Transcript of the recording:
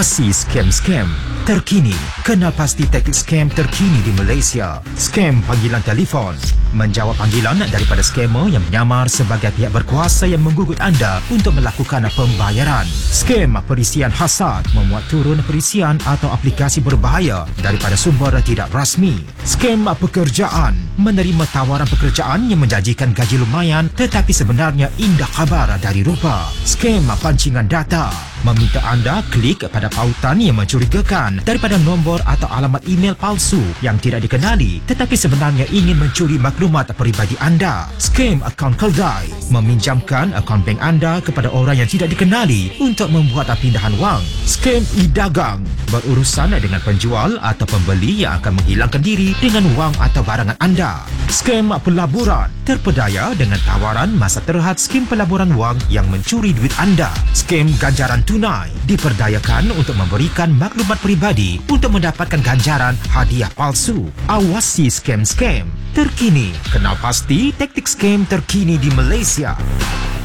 Awasi scam-scam terkini. Kenal pasti taktik scam terkini di Malaysia. Scam panggilan telefon. Menjawab panggilan daripada skamer yang menyamar sebagai pihak berkuasa yang menggugut anda untuk melakukan pembayaran. Scam perisian hasad. Memuat turun perisian atau aplikasi berbahaya daripada sumber tidak rasmi. Scam pekerjaan. Menerima tawaran pekerjaan yang menjanjikan gaji lumayan tetapi sebenarnya indah khabar dari rupa. Scam pancingan data. Meminta anda klik pada pautan yang mencurigakan daripada nombor atau alamat email palsu yang tidak dikenali tetapi sebenarnya ingin mencuri maklumat peribadi anda. Scam akaun keldai. Meminjamkan akaun bank anda kepada orang yang tidak dikenali untuk membuat pindahan wang. Scam e-dagang. Berurusan dengan penjual atau pembeli yang akan menghilangkan diri dengan wang atau barangan anda. Scam pelaburan. Terpedaya dengan tawaran masa terhad skim pelaburan wang yang mencuri duit anda. Scam ganjaran tunai. Diperdayakan untuk memberikan maklumat peribadi untuk mendapatkan ganjaran hadiah palsu. Awasi scam-scam terkini. Kenal pasti taktik scam terkini di Malaysia.